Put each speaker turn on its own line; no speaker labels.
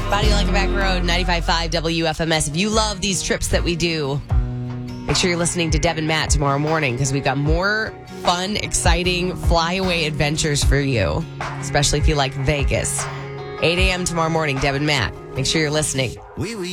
Body Like a Back Road, 95.5 WFMS. If you love these trips that we do, make sure you're listening to Deb and Matt tomorrow morning because we've got more fun, exciting flyaway adventures for you, especially if you like Vegas. 8 a.m. tomorrow morning, Deb and Matt. Make sure you're listening.